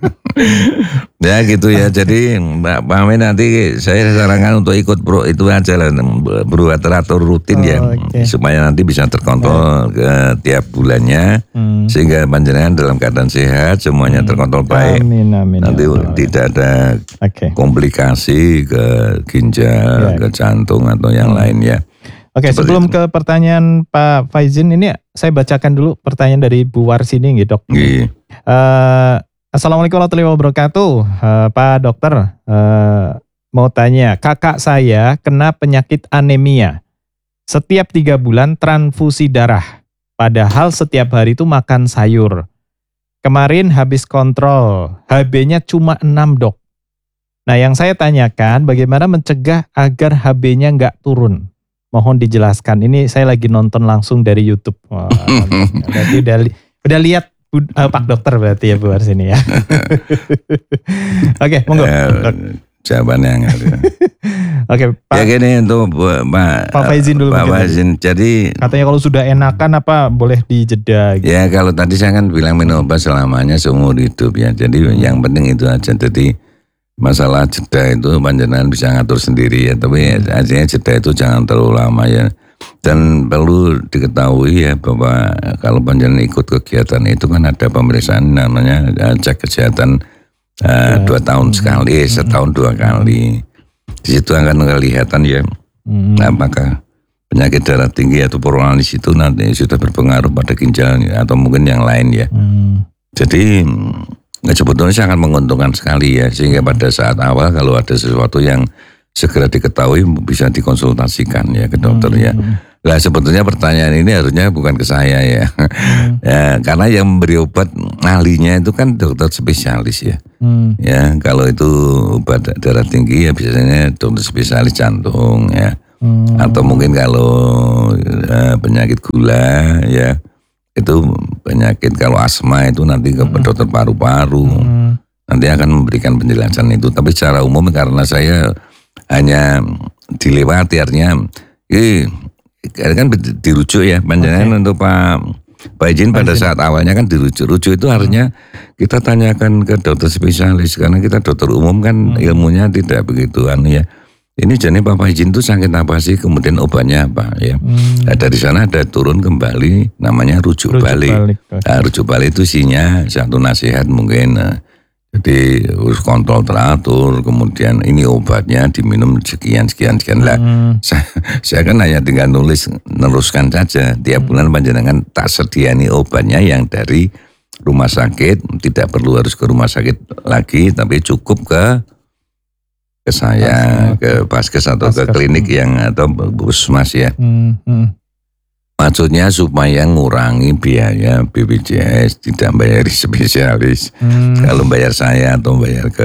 Ya gitu ya. Jadi Mbak Amin nanti saya sarankan untuk ikut pro itu aja lah, beruat teratur rutin oh, ya, okay. supaya nanti bisa terkontrol ke tiap bulannya, hmm. sehingga panjenengan dalam keadaan sehat, semuanya terkontrol baik. Amin, amin, nanti ya, tidak ada okay. komplikasi ke ginjal, ya. Ke jantung atau yang hmm. lain ya. Oke, sebelum itu. ke pertanyaan Pak Faizin, ini saya bacakan dulu pertanyaan dari Bu Warsini nih dok. Iya. Uh, Assalamualaikum warahmatullahi wabarakatuh. Uh, Pak dokter, uh, mau tanya, kakak saya kena penyakit anemia. Setiap tiga bulan transfusi darah. Padahal setiap hari itu makan sayur. Kemarin habis kontrol, H B-nya cuma enam dok. Nah yang saya tanyakan bagaimana mencegah agar H B-nya nggak turun. Mohon dijelaskan. Ini saya lagi nonton langsung dari YouTube. Wah, berarti udah, li- udah lihat uh, Pak Dokter berarti ya Bu Warsini ya. Oke, monggo. Uh, jawabannya nggak ada. Oke, Pak. Ya gini untuk Pak, Pak Faizin dulu. Pak Faizin. Jadi katanya kalau sudah enakan apa boleh dijeda. Gitu. Ya kalau tadi saya kan bilang minum obat selamanya seumur hidup ya. Jadi hmm. yang penting itu aja. Jadi masalah jeda itu panjenengan bisa ngatur sendiri ya, tapi artinya jeda itu jangan terlalu lama ya. Dan perlu diketahui ya bahwa kalau panjenengan ikut kegiatan itu kan ada pemeriksaan namanya cek kesehatan uh, ya. dua tahun sekali, hmm. setahun dua kali. Di situ akan kelihatan ya hmm. apakah penyakit darah tinggi atau purulanis itu nanti sudah berpengaruh pada ginjal atau mungkin yang lain ya. Hmm. Jadi nah, sebetulnya sangat menguntungkan sekali ya, sehingga pada saat awal kalau ada sesuatu yang segera diketahui bisa dikonsultasikan ya ke dokter hmm. ya. Nah sebetulnya pertanyaan ini harusnya bukan ke saya ya, hmm. ya karena yang memberi obat ahlinya itu kan dokter spesialis ya. Hmm. Ya kalau itu obat darah tinggi ya biasanya dokter spesialis jantung ya, hmm. atau mungkin kalau ya, penyakit gula ya. Itu penyakit kalau asma itu nanti ke hmm. dokter paru-paru hmm. nanti akan memberikan penjelasan itu. Tapi secara umum karena saya hanya dilewati artinya eh, kan dirujuk ya panjangan okay. untuk Pak Pak Izin pada saat awalnya kan dirujuk. Rujuk itu artinya kita tanyakan ke dokter spesialis karena kita dokter umum kan hmm. ilmunya tidak begitu anu ya. Ini jenis Pak Izin itu sakit apa sih, kemudian obatnya apa ya. Hmm. Nah, dari sana ada turun kembali namanya rujuk, rujuk balik. balik. Nah, rujuk balik itu isinya satu nasihat mungkin. Nah, jadi harus kontrol teratur, kemudian ini obatnya diminum sekian sekian sekian lah. Hmm. Saya, saya kan hanya tinggal nulis neruskan saja. Tiap bulan panjenengan tak sediani obatnya yang dari rumah sakit, tidak perlu harus ke rumah sakit lagi, tapi cukup ke ke saya, ke paskes atau paskes. Ke klinik yang atau puskesmas ya. Hmm, hmm. Maksudnya supaya ngurangi biaya B P J S, tidak bayar spesialis. Hmm. Kalau bayar saya atau bayar ke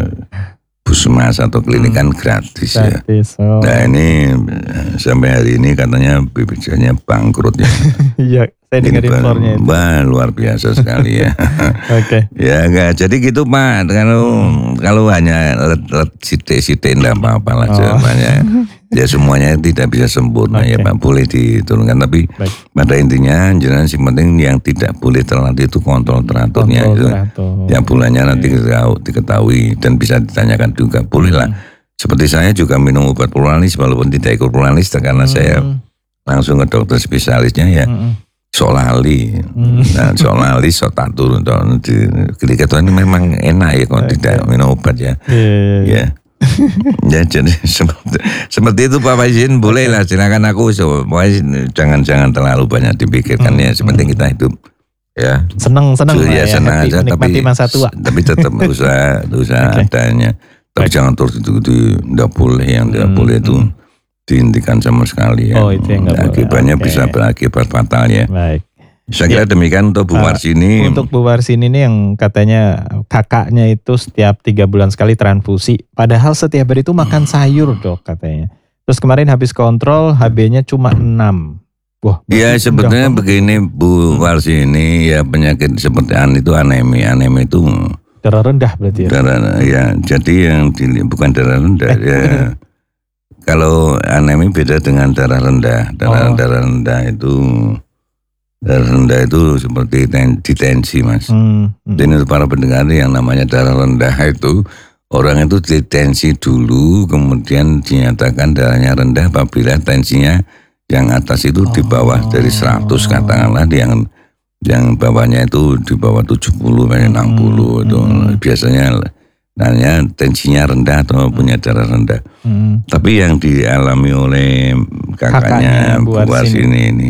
puskesmas atau klinik hmm. kan gratis, gratis ya. Oh. Nah ini sampai hari ini katanya B P J S-nya bangkrut ya. Iya. Saya dengar informnya itu. Wah, luar biasa sekali ya. Oke. Okay. Ya enggak, jadi gitu Pak. Kalau hmm. kalau hanya let-let sidik-sidik enggak apa-apa lah oh. jawabannya. Ya semuanya tidak bisa sempurna okay. ya Pak. Boleh diturunkan tapi baik. Pada intinya jangan sih penting yang tidak boleh terlatih itu kontrol teraturnya kontrol itu. Teratur. Yang bulannya okay. nanti diketahui dan bisa ditanyakan juga. Boleh lah. Hmm. Seperti saya juga minum obat purulanis walaupun tidak ikut purulanis karena hmm. saya langsung ke dokter spesialisnya ya. Hmm. Solali, hmm. nah solali sotak turun di ketika ini memang enak ya kalau okay. tidak minum obat ya, yeah, yeah, yeah. ya. Ya jadi seperti, seperti itu Pak Faizin boleh lah silakan aku so, jangan jangan terlalu banyak dipikirkan hmm. ya, sepenting kita hidup ya. Senang senang ya, ya senang aja tapi masa tua. Tapi tetap usaha usaha okay. adanya, tapi okay. jangan terus itu tidak boleh yang tidak hmm. boleh itu. Hmm. Dihentikan sama sekali ya. Oh, itu yang nggak boleh. Akibatnya okay. bisa berakibat fatal ya. Baik. Saya kira ya. Demikian untuk Bu Warsini. Uh, untuk Bu Warsini ini yang katanya kakaknya itu setiap tiga bulan sekali transfusi. Padahal setiap hari itu makan sayur dok katanya. Terus kemarin habis kontrol H B-nya cuma enam. Wah. Ya sebetulnya begini Bu Warsini ya penyakit seperti an itu anemia. Anemia itu darah rendah berarti ya. Darah ya. Jadi yang di, bukan darah rendah eh, ya. Kalau anemia beda dengan darah rendah. Darah, oh. darah rendah itu darah rendah itu seperti ten, ditensi mas. Hmm, hmm. Dan para pendengar yang namanya darah rendah itu orang itu ditensi dulu, kemudian dinyatakan darahnya rendah apabila tensinya yang atas itu di bawah dari seratus katakanlah, yang yang bawahnya itu di bawah tujuh puluh sampai enam puluh hmm, itu hmm. biasanya. Namanya tensinya rendah atau punya darah rendah. Hmm. Tapi yang dialami oleh kakaknya Bu Warsini ini.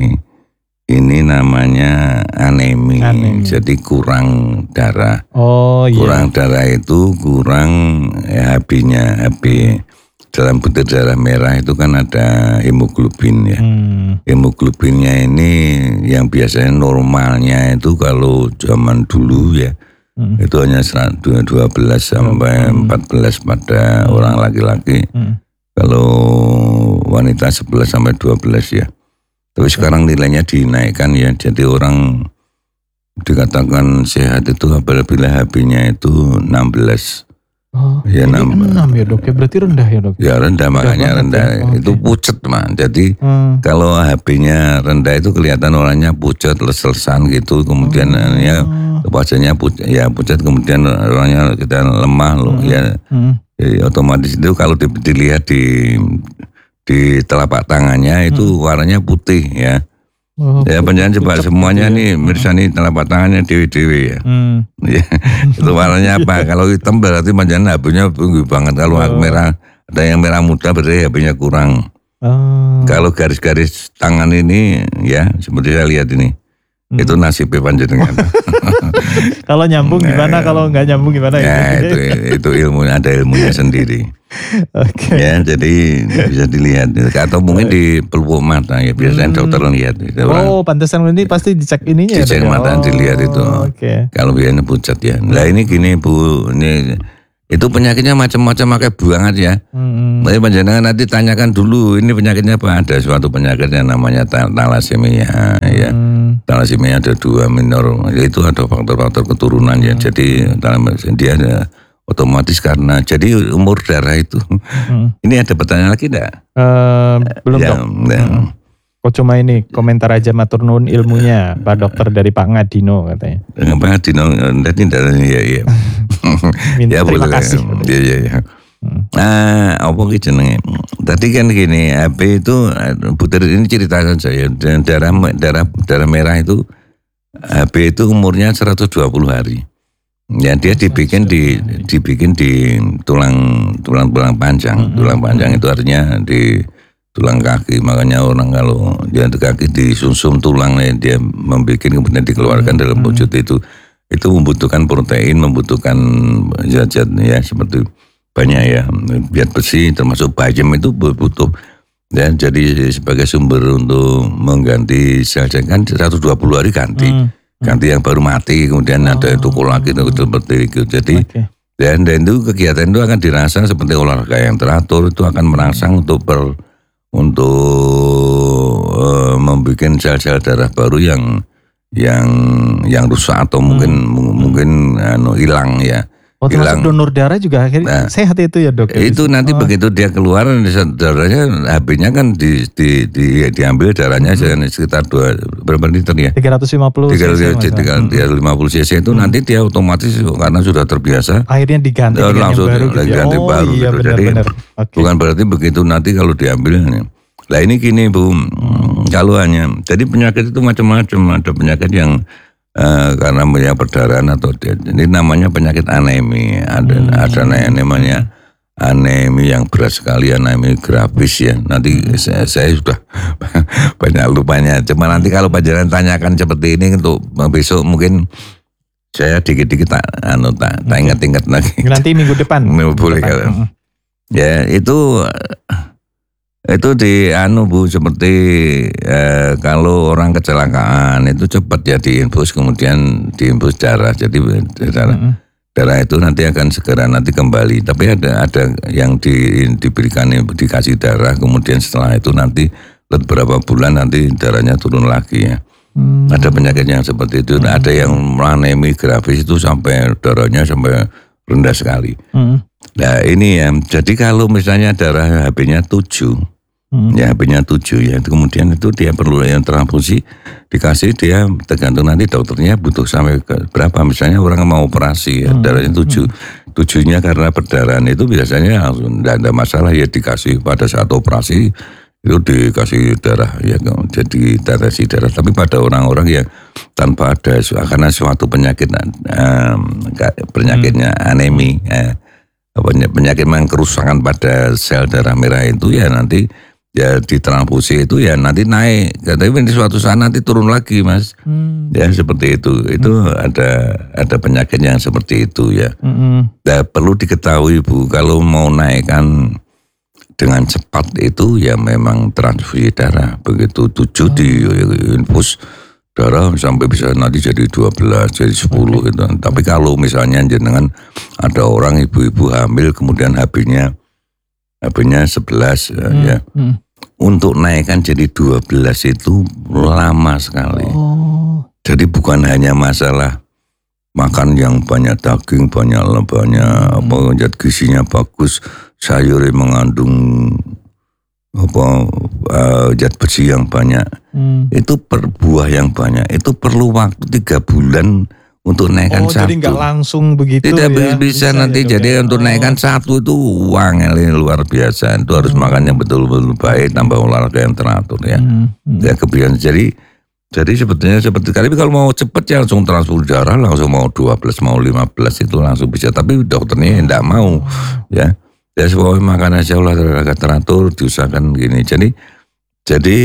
Ini namanya anemi, anemi, jadi kurang darah. Oh iya. Kurang darah itu kurang ya, H B-nya, H B dalam butir darah merah itu kan ada hemoglobin ya. Hmm. Hemoglobinnya ini yang biasanya normalnya itu kalau zaman dulu ya, hmm. itu hanya dua belas sampai hmm. empat belas pada hmm. orang laki-laki. Hmm. Kalau wanita sebelas sampai dua belas ya. Tapi sekarang nilainya dinaikkan ya, jadi orang dikatakan sehat itu apabila H B-nya itu enam belas. Oh, ya enam ya dok, ya berarti rendah ya dok? Ya rendah, makanya rendah, ya? Oh, itu okay. Pucet mah. Jadi hmm. kalau H B-nya rendah itu kelihatan orangnya pucet, les-lesan gitu, kemudian hmm. ya wajahnya pucet, ya pucet, kemudian orangnya kita lemah loh, hmm. ya, hmm. ya otomatis itu kalau dilihat di di telapak tangannya itu hmm. warnanya putih ya. Oh, ya panjangan coba semuanya ya. Nih mirsa nih telapak tangannya dewi-dewi ya. Hmm. Ya itu warnanya apa? Kalau hitam berarti panjangan H B-nya tinggi banget. Kalau oh. merah, ada yang merah muda berarti H B-nya kurang. Oh. Kalau garis-garis tangan ini ya seperti saya lihat ini. Hmm. Itu nasibnya panjenengan. Kalau nyambung gimana? Nah, kalau nggak nyambung gimana? Ya itu itu ilmu, ada ilmunya sendiri. Oke. Okay. Ya jadi bisa dilihat. Atau mungkin di pelupuk mata ya biasanya hmm. dokter lihat. Oh pantesan ini pasti dicek ininya. Dicek ya, mata oh, dilihat itu. Oke. Okay. Kalau biasanya pucat ya. Nah ini gini Bu, ini itu penyakitnya macam-macam pakai banget ya. Hmm. Tapi panjenengan nanti tanyakan dulu ini penyakitnya apa? Ada suatu penyakit yang namanya talasemia ya. Hmm. Talasemia ada dua minor, itu ada faktor-faktor keturunan ya. Hmm. Jadi dia ada otomatis karena jadi umur darah itu. Hmm. Ini ada pertanyaan lagi enggak? Uh, belum ya, dok. Ya. Hmm. Kok cuma ini komentar aja matur nuwun ilmunya Pak Dokter dari Pak Ngadino katanya. Pak Ngadino nanti ya ya. Minta ya, terima boleh. Kasih. Iya iya iya. Hmm. Nah, apa ki jenenge? Tadi kan gini, H B itu butir ini ceritakan saya dan darah darah darah merah itu H B itu umurnya seratus dua puluh hari. Ya dia dibikin di dibikin di tulang tulang tulang panjang, hmm. tulang panjang itu artinya di tulang kaki, makanya orang kalau dia kaki disumsum tulang dia membuat kemudian dikeluarkan hmm. dalam wujud itu itu membutuhkan protein, membutuhkan zat-zat ya seperti banyak ya, biar besi termasuk bayam itu butuh dan jadi sebagai sumber untuk mengganti sel-sel kan seratus dua puluh hari ganti hmm. ganti yang baru mati kemudian oh. ada tukul lagi itu seperti itu jadi okay. dan, dan itu kegiatan itu akan dirasa seperti olahraga yang teratur itu akan merangsang untuk per untuk uh, membuat sel-sel darah baru yang yang yang rusak atau mungkin hmm. mungkin anu hilang ya. Oh termasuk donor darah juga akhirnya nah, sehat itu ya dok? Itu nanti oh. begitu dia keluar darahnya H B-nya kan di, di, di, diambil darahnya hmm. sekitar dua berapa liter ya? tiga ratus lima puluh cc. tiga ratus lima puluh cc itu hmm. nanti dia otomatis karena sudah terbiasa. Akhirnya diganti dengan langsung yang baru. Gitu ya? Ganti oh baru iya gitu. benar, Jadi benar. Okay. Bukan berarti begitu nanti kalau diambil. Lah ini gini Bu, hmm. kalau hanya jadi penyakit itu macam-macam, ada penyakit yang uh, karena punya perdarahan atau ini namanya penyakit anemi, ada hmm. ada yang namanya anemi yang berat sekali, anemi grafis ya. Nanti saya, saya sudah banyak lupanya. Cuma nanti kalau panjenengan tanyakan seperti ini untuk besok mungkin saya dikit-dikit tak anu tak tak ingat-ingat lagi. Nanti minggu depan. Boleh kalau. Ya itu itu di anu Bu seperti eh, kalau orang kecelakaan itu cepat ya diinfus kemudian diinfus darah jadi darah, mm-hmm. darah itu nanti akan segera nanti kembali tapi ada ada yang di, diberikan dikasih darah kemudian setelah itu nanti beberapa bulan nanti darahnya turun lagi ya. Hmm. Ada penyakit yang seperti itu, hmm. ada yang anemi grafis itu sampai darahnya sampai rendah sekali. Hmm. Nah ini ya, jadi kalau misalnya darah H B-nya tujuh, hmm. ya H B-nya tujuh ya, kemudian itu dia perlu yang transfusi dikasih dia tergantung nanti dokternya butuh sampai ke berapa. Misalnya orang mau operasi ya, hmm. darahnya tujuh, hmm. tujuhnya karena perdarahan itu biasanya langsung tidak ada masalah ya dikasih pada saat operasi. Itu dikasih darah ya jadi darah si darah tapi pada orang-orang yang tanpa ada karena suatu penyakit um, penyakitnya hmm. anemi eh, penyakit yang kerusakan pada sel darah merah itu ya nanti ya ditransfusi itu ya nanti naik, tapi di suatu saat nanti turun lagi mas, hmm. ya seperti itu, itu hmm. ada ada penyakit yang seperti itu ya. Hmm. Nah, perlu diketahui Bu, kalau mau naikkan dengan cepat itu ya memang transfusi darah, begitu tujuh oh. di infus darah sampai bisa nanti jadi dua belas, jadi sepuluh okay. gitu. Tapi kalau misalnya jenengan ada orang ibu-ibu hamil kemudian H B-nya H B-nya sebelas hmm. ya. Hmm. Untuk naikkan jadi dua belas itu lama sekali. Oh. Jadi bukan hanya masalah makan yang banyak daging, banyak banyak hmm. apa zat gizinya bagus, sayur yang mengandung apa uh, zat besi yang banyak, hmm. itu per buah yang banyak, itu perlu waktu tiga bulan untuk naikkan oh, satu. Oh jadi nggak langsung begitu tidak ya? Tidak bisa, bisa nanti ya, jadi ya. Untuk oh. naikkan satu itu uang yang luar biasa, itu harus hmm. makannya betul-betul baik, tambah olahraga yang teratur ya. Hmm. Hmm. Ya kebiasaan jadi jadi sebetulnya seperti tapi kalau mau cepat ya langsung transfusi darah, langsung mau dua belas mau lima belas itu langsung bisa, tapi dokternya tidak mau ya. Ya semua makan aja olahraga teratur, diusahakan gini. Jadi jadi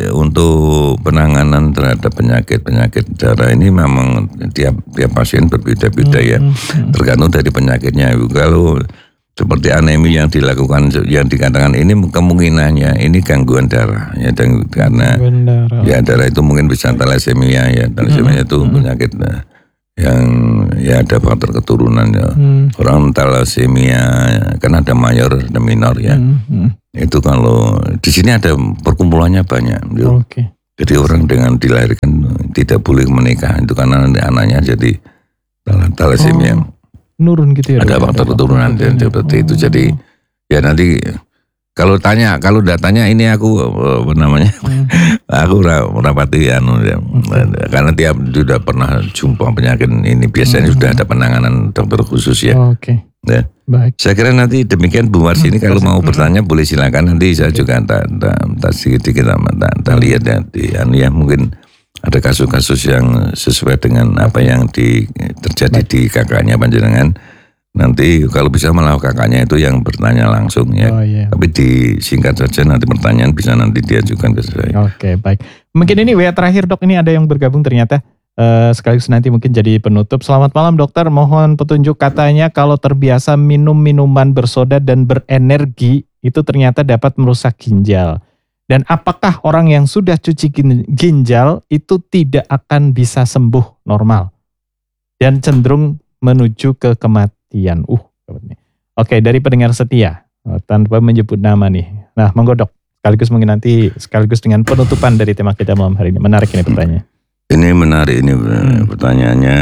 untuk penanganan terhadap penyakit-penyakit darah ini memang tiap tiap pasien berbeda-beda ya. Hmm. Tergantung dari penyakitnya. Kalau seperti anemi yang dilakukan yang dikatakan ini kemungkinannya ini gangguan darah ya, dan karena darah. Ya darah itu mungkin bisa thalassemia ya. Thalassemia hmm. itu penyakit yang ya ada faktor keturunan ya. Hmm. Orang thalassemia kan ada mayor ada minor ya. Hmm. Hmm. Itu kalau di sini ada perkumpulannya banyak. Oke. Okay. Jadi orang dengan dilahirkan tidak boleh menikah itu karena anaknya jadi thalassemia. Oh, nurun gitu ya. Ada faktor keturunan dan seperti oh. itu. Jadi ya nanti kalau tanya, kalau datanya ini aku apa namanya, hmm. aku rapati anu ya, hmm. karena tiap sudah pernah jumpa penyakit ini biasanya hmm. sudah ada penanganan dokter khusus ya. Oh, Oke. Okay. Ya. Baik. Saya kira nanti demikian Bu Mars ini hmm. kalau mau bertanya boleh silakan, nanti saya juga tak tak sedikit-sedikit tak tak lihat ya di anu ya, mungkin ada kasus-kasus yang sesuai dengan apa yang di, terjadi Baik. Di kakaknya panjenengan. Nanti kalau bisa malah kakaknya itu yang bertanya langsung ya. Oh, iya. Tapi disingkat saja nanti pertanyaan bisa nanti diajukan ke saya. Oke baik. Mungkin ini W A terakhir dok, ini ada yang bergabung ternyata. Uh, sekaligus nanti mungkin jadi penutup. Selamat malam dokter, mohon petunjuk, katanya kalau terbiasa minum minuman bersoda dan berenergi itu ternyata dapat merusak ginjal. Dan apakah orang yang sudah cuci ginjal itu tidak akan bisa sembuh normal? Dan cenderung menuju ke kematian. Uh, Oke, dari pendengar setia oh, tanpa menyebut nama nih. Nah, monggo dok, sekaligus mungkin nanti sekaligus dengan penutupan dari tema kita malam hari ini. Menarik ini pertanyaan. Ini menarik ini hmm. pertanyaannya.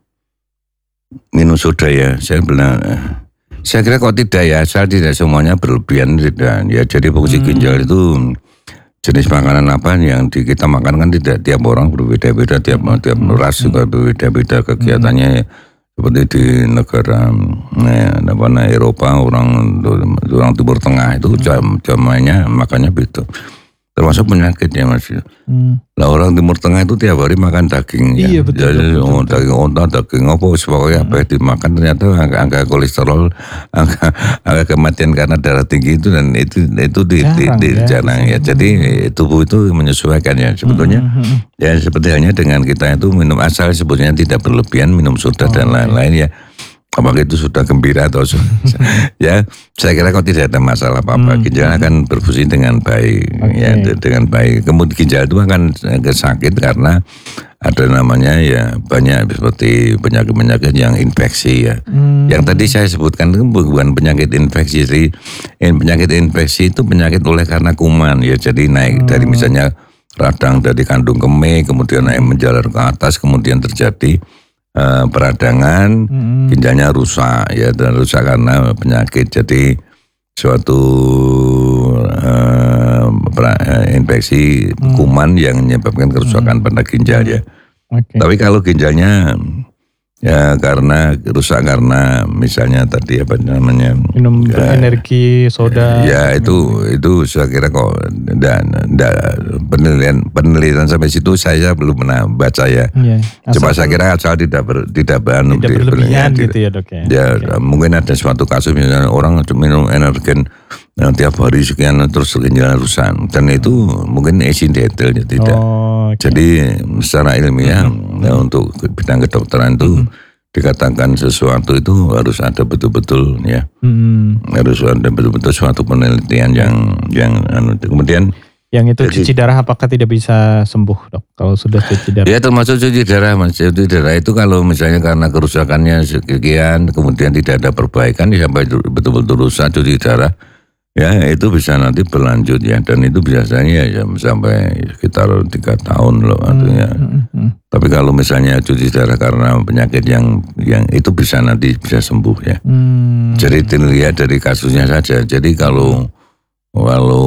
Minum soda ya, saya bilang. Saya kira kok tidak ya, asal tidak semuanya berlebihan tidak. Ya, jadi fungsi hmm. ginjal itu jenis makanan apa yang di, kita makan kan tidak tiap orang berbeda-beda, tiap tiap ras juga berbeda-beda kegiatannya. Hmm. Seperti di negara nah, apa, nah, Eropa, orang orang Timur Tengah itu jam jamnya makannya beda. Termasuk penyakitnya Mas. Hmm. Lah orang Timur Tengah itu tiap hari makan daging. Iya ya. Betul. Jadi betul, oh, betul. Daging onta, daging apa, sebagainya hmm. apa yang dimakan ternyata angka, angka kolesterol, angka, angka kematian karena darah tinggi itu dan itu itu di, jarang, di, di, ya, jarang ya. Jadi tubuh itu menyesuaikan ya sebetulnya. Hmm, hmm. Ya seperti halnya dengan kita itu minum asal sebetulnya tidak berlebihan minum soda oh, dan lain-lain ya. Apakah itu sudah gembira atau ya saya kira kok tidak ada masalah apa-apa. Hmm. Ginjal akan berfungsi dengan baik okay. ya dengan baik. Kemudian ginjal itu akan sakit karena ada namanya ya banyak seperti penyakit-penyakit yang infeksi ya. Hmm. Yang tadi saya sebutkan itu bukan penyakit infeksi sih. Penyakit infeksi itu penyakit oleh karena kuman ya. Jadi naik hmm. dari misalnya radang dari kandung kemih kemudian naik menjalar ke atas kemudian terjadi Uh, peradangan, hmm. ginjalnya rusak ya, dan rusak karena penyakit. Jadi suatu uh, infeksi hmm. kuman yang menyebabkan kerusakan hmm. pada ginjal ya. Okay. Tapi kalau ginjalnya ya karena rusak karena misalnya tadi apa namanya minum ya, energi soda ya itu minum. Itu saya kira kok dan penelitian penelitian sampai situ saya belum pernah baca ya, ya coba saya kira asal tidak ber, tidak, ber, tidak berlebihan gitu ya dok ya, ya okay. Mungkin ada suatu kasus misalnya orang minum energen Nah, tiap hari sekian terus ginjal rusak dan itu mungkin insidental tidak. Oh, okay. Jadi secara ilmiah mm-hmm. ya, untuk bidang kedokteran itu mm-hmm. dikatakan sesuatu itu harus ada betul-betul ya, mm-hmm. harus ada betul-betul suatu penelitian yang yang kemudian. Yang itu jadi, cuci darah apakah tidak bisa sembuh, Dok? Kalau sudah cuci darah? Ya termasuk cuci darah, Mas. Cuci darah itu kalau misalnya karena kerusakannya sekian, kemudian tidak ada perbaikan, ya sampai betul-betul rusak cuci darah, ya itu bisa nanti berlanjut ya. Dan itu biasanya ya sampai sekitar tiga tahun loh artinya. Hmm, hmm, hmm. Tapi kalau misalnya cuci darah karena penyakit yang yang itu bisa nanti bisa sembuh ya. Hmm. Jadi dilihat dari kasusnya saja. Jadi kalau kalau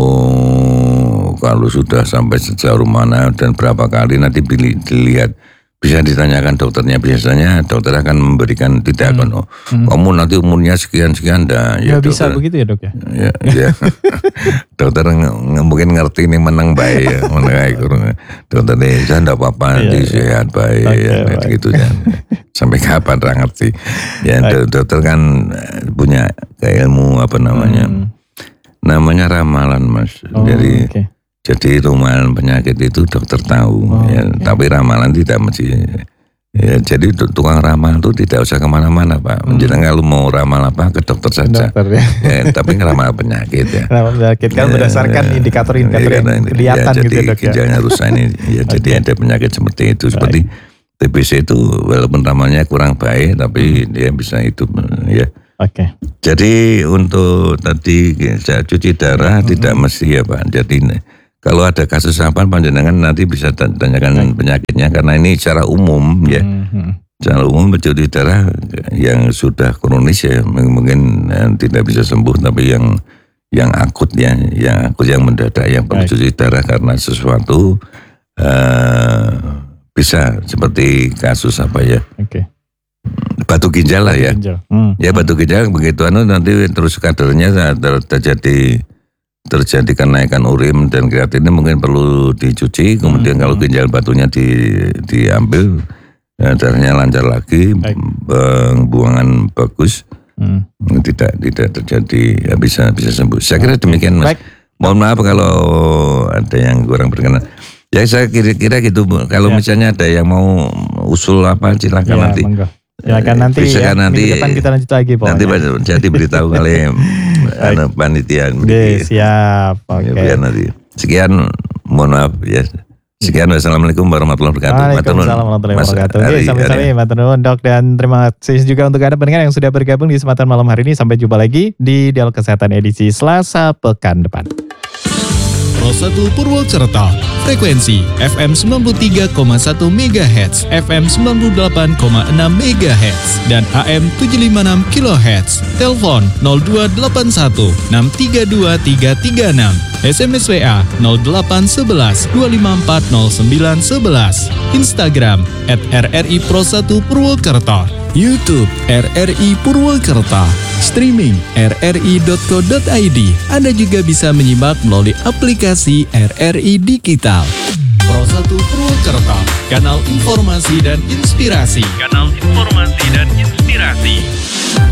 kalau sudah sampai sejauh mana dan berapa kali nanti dilihat, bisa ditanyakan dokternya. Biasanya dokter akan memberikan tidak akan hmm. oh, hmm. kamu nanti umurnya sekian-sekian dah. Ya, bisa begitu ya, Dok ya? Ya, ya. Dokter ng- mungkin ngerti ini menang baik ya. Menang dokter ini saya enggak apa-apa nanti sehat baik okay, ya, baik. Gitu ya. Sampai kapan orang ngerti. Ya baik. Dokter kan punya ilmu apa namanya? Hmm. Namanya ramalan, Mas. Oh, Jadi okay. Jadi ramalan penyakit itu dokter tahu, oh, ya. Okay. Tapi ramalan tidak mesti. Ya, jadi tukang ramal itu tidak usah kemana-mana, Pak. Hmm. Jadi kalau mau ramal apa ke dokter saja. Dokter, ya. Ya, tapi ramal penyakit ya. Ramal penyakit kan ya, berdasarkan ya, indikator-indikator ya, yang kelihatan ya, gitu, Dok. Jadi ginjalnya rusak ini, ya, okay. Jadi ada penyakit seperti itu. Seperti T B C itu walaupun ramalnya kurang baik, tapi dia bisa hidup, ya. Oke. Okay. Jadi untuk tadi saya cuci darah hmm. tidak mesti ya, Pak. Jadi kalau ada kasus apa panjenengan nanti bisa tanyakan hmm. penyakitnya karena ini secara umum ya. Hmm. Secara umum cuci darah yang sudah kronis ya mungkin eh, tidak bisa sembuh, tapi yang yang akut ya, yang akut yang mendadak yang perlu cuci darah karena sesuatu uh, bisa seperti kasus apa ya. Oke. Okay. Batu ginjal lah ya. Ginjal. Hmm. Ya batu ginjal begitu anu nanti terus kadernya ter- terjadi terjadi kenaikan urin dan kreatinnya mungkin perlu dicuci. Kemudian hmm. kalau ginjal batunya di, diambil ya, darahnya lancar lagi, buangan bagus, hmm. tidak tidak terjadi ya bisa bisa sembuh. Saya kira demikian, Mas. Baik. Mohon maaf kalau ada yang kurang berkenan. Ya saya kira-kira gitu Bu. Kalau ya. Misalnya ada yang mau usul apa silakan ya, nanti. Monggo. Silakan nanti ya. Nanti depan kita lanjut lagi pokoknya. Nanti jadi beritahu kali anu panitia. Oke, siap. Oke. Okay. Ya, nanti. Sekian, mohon maaf ya. Sekian, wassalamualaikum warahmatullahi wabarakatuh. Waalaikumsalam warahmatullahi wabarakatuh. Oke, sama-sama matur nuwun, Dok, dan terima kasih juga untuk Anda pendengar yang sudah bergabung di kesempatan malam hari ini. Sampai jumpa lagi di Dialog Kesehatan edisi Selasa pekan depan. Pro satu Purwokerto, frekuensi F M sembilan puluh tiga koma satu megahertz, F M sembilan puluh delapan koma enam megahertz, dan A M tujuh ratus lima puluh enam kilohertz. Telepon nol dua delapan satu enam tiga dua tiga tiga enam, S M S W A nol delapan satu satu dua lima empat nol sembilan satu satu, Instagram at R R I Pro satu Purwokerto, YouTube R R I Purwokerto, streaming r r i dot co dot i d. Anda juga bisa menyimak melalui aplikasi R R I Digital. Pro satu Purwokerto, kanal informasi dan inspirasi. Kanal informasi dan inspirasi.